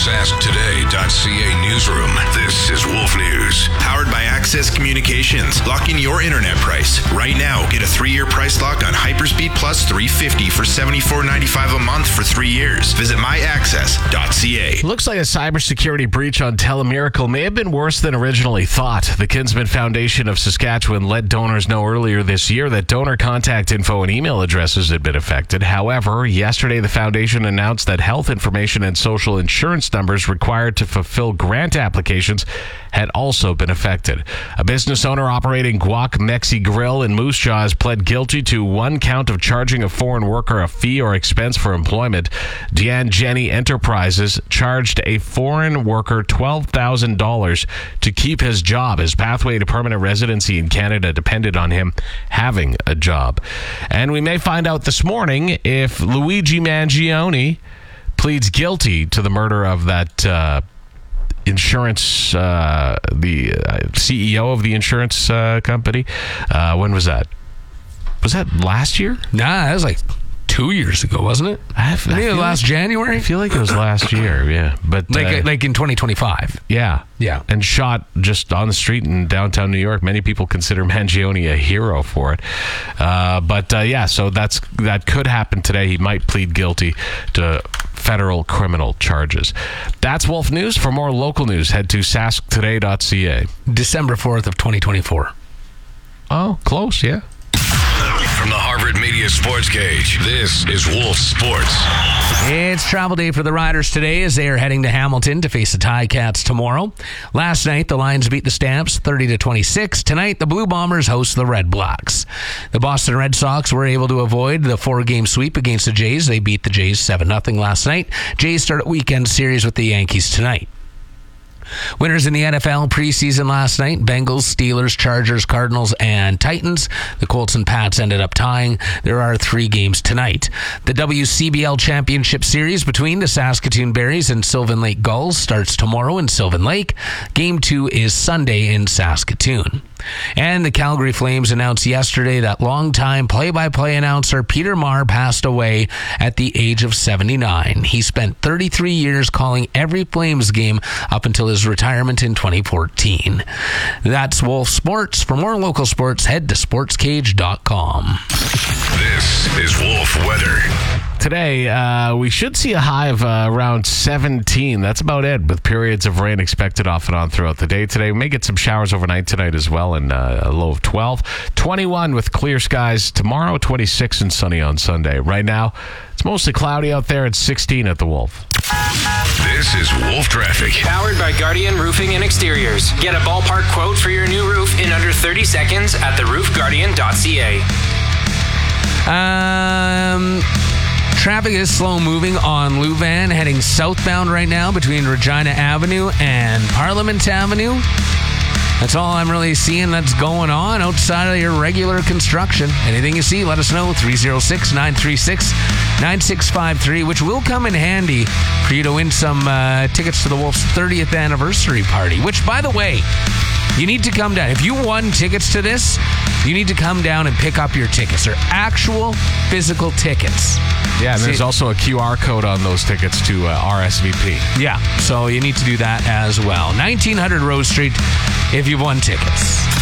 SaskToday.ca newsroom. This is Wolf News. Powered by Access Communications. Lock in your internet price. Right now, get a 3-year price lock on Hyperspeed Plus 350 for $74.95 a month for 3 years. Visit myaccess.ca. Looks like a cybersecurity breach on Telemiracle may have been worse than originally thought. The Kinsman Foundation of Saskatchewan let donors know earlier this year that donor contact info and email addresses had been affected. However, yesterday the foundation announced that health information and social insurance numbers required to fulfill grant applications had also been affected. A business owner operating Guac Mexi Grill in Moose Jaw has pled guilty to 1 count of charging a foreign worker a fee or expense for employment. Deanne Jenny Enterprises charged a foreign worker $12,000 to keep his job. His pathway to permanent residency in Canada depended on him having a job. And we may find out this morning if Luigi Mangione pleads guilty to the murder of that insurance, the CEO of the insurance company. When was that? Was that last year? Nah, that was like 2 years ago, wasn't it? I think it was last January. I feel like it was last year, yeah. But like in 2025. Yeah. Yeah. And shot just on the street in downtown New York. Many people consider Mangione a hero for it. So that could happen today. He might plead guilty to federal criminal charges. That's Wolf News. For more local news, head to sasktoday.ca. December 4th of 2024. Oh, close, yeah. From the Harvard Media Sports Cage, this is Wolf Sports. It's travel day for the Riders today as they are heading to Hamilton to face the Ticats tomorrow. Last night, the Lions beat the Stamps 30-26. Tonight, the Blue Bombers host the Red Blacks. The Boston Red Sox were able to avoid the 4-game sweep against the Jays. They beat the Jays 7-0 last night. Jays start a weekend series with the Yankees tonight. Winners in the NFL preseason last night: Bengals, Steelers, Chargers, Cardinals, and Titans. The Colts and Pats ended up tying. There are 3 games tonight. The WCBL Championship Series between the Saskatoon Berries and Sylvan Lake Gulls starts tomorrow in Sylvan Lake. Game 2 is Sunday in Saskatoon. And the Calgary Flames announced yesterday that longtime play-by-play announcer Peter Maher passed away at the age of 79. He spent 33 years calling every Flames game up until his retirement in 2014. That's Wolf Sports. For more local sports, head to sportscage.com. This is Wolf Weather. Today, we should see a high of around 17. That's about it, with periods of rain expected off and on throughout the day today. We may get some showers overnight tonight as well, and a low of 12. 21 with clear skies tomorrow, 26 and sunny on Sunday. Right now, it's mostly cloudy out there. It's 16 at the Wolf. This is Wolf Traffic. Powered by Guardian Roofing and Exteriors. Get a ballpark quote for your new roof in under 30 seconds at theroofguardian.ca. Traffic is slow moving on Louvain, heading southbound right now between Regina Avenue and Parliament Avenue. That's all I'm really seeing that's going on outside of your regular construction. Anything you see, let us know. 306-936-9653, which will come in handy for you to win some tickets to the Wolf's 30th anniversary party, which, by the way, you need to come down. If you won tickets to this, you need to come down and pick up your tickets. They're actual physical tickets. Yeah, and there's also a QR code on those tickets to RSVP. Yeah, so you need to do that as well. 1900 Rose Street if you've won tickets.